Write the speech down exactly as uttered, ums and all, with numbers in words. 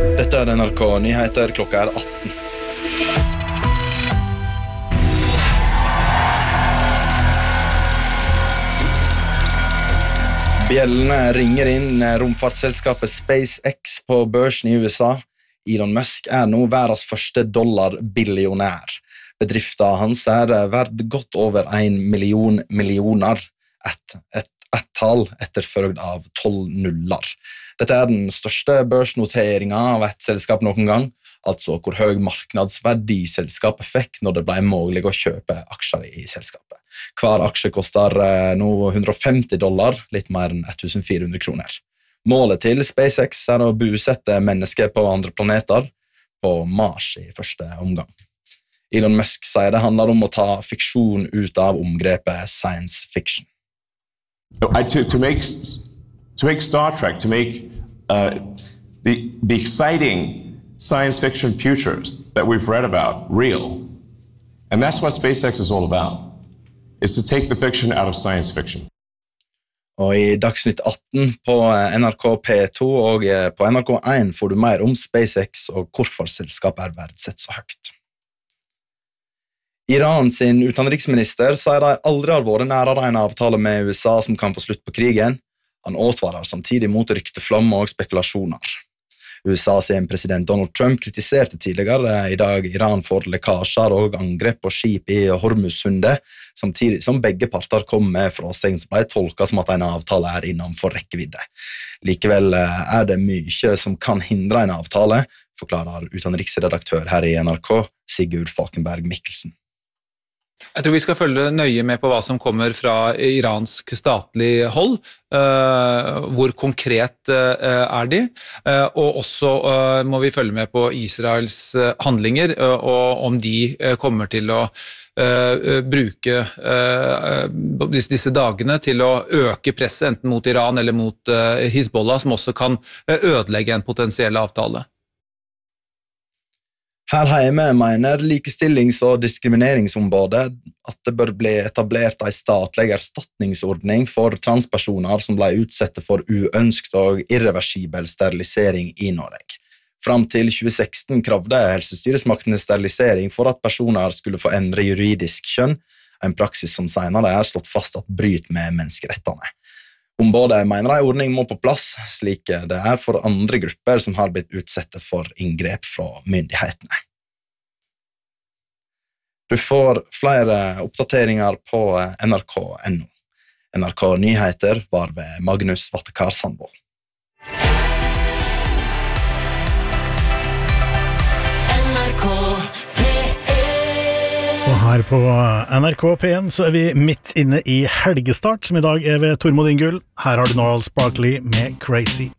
Dette er N R K Nyheter, klokka er atten. Bjellene ringer inn romfartsselskapet SpaceX på børsen i U S A. Elon Musk er nå verdens første dollarbillionær. Bedriften hans er verdt godt over en million millioner, et, et, et tall etterfølgt av tolv nuller. Dette er den største børsnoteringen av et selskap noen gang, altså hvor høy marknadsverdi selskapet fikk når det ble mulig å kjøpe aksjer i selskapet. Hver aksje koster nå hundre og femti dollar, litt mer enn fjorten hundre kroner. Målet til SpaceX er å bosette mennesker på andre planeter, på Mars i første omgang. Elon Musk sier det handler om å ta fiksjon ut av omgrepet science fiction. I, to, to, make, to make Star Trek, to make uh, the, the exciting science fiction futures that we've read about real. And that's what SpaceX is all about, is to take the fiction out of science fiction. Og i Dagsnytt atten på N R K P to og på N R K one får du mer om SpaceX og hvorfor selskapet er verdsett så høyt. Iran sin utenriksminister sier de aldri har vært nærere en avtale med U S A som kan få slutt på krigen. Han advarer samtidig mot rykteflom og spekulasjoner. U S A sin president Donald Trump kritiserte tidligere i dag Iran for lekkasjer og angrep på skip i Hormuzsundet, samtidig som begge parter kom med frasegn som ble tolket som at en avtale er innenfor rekkevidde. Likevel er det mye som kan hindre en avtale, forklarer utenriksredaktør her i N R K, Sigurd Falkenberg Mikkelsen. Jeg tror vi skal følge nøye med på hva som kommer fra iransk statlig hold, uh, hvor konkret uh, er de, uh, og også uh, må vi følge med på Israels uh, handlinger, uh, og om de uh, kommer til å uh, bruke uh, disse, disse dagene til å øke presset enten mot Iran eller mot uh, Hezbollah, som også kan uh, ødelegge en potensiell avtale. Her hjemme mener likestillings- og diskrimineringsombudet at det bør bli etablert en statlig erstatningsordning for transpersoner som ble utsatt for uønsket og irreversibel sterilisering i Norge. Fram til tjue seksten kravde helsestyresmaktene sterilisering for at personer skulle få endre juridisk kjønn, en praksis som senere er slått fast at bryter med menneskerettene. Ombudet mener en ordning må på plass, slik det er for andre grupper som har blitt utsatt for inngrep fra myndighetene. Du får flere oppdateringer på N R K punktum N O. N R K Nyheter var ved Magnus Vattekar Sandvold. Og her på N R K P one så er vi midt inne i helgestart, som i dag er ved Tormod Ingull. Her har du Gnarls Barkley med Crazy.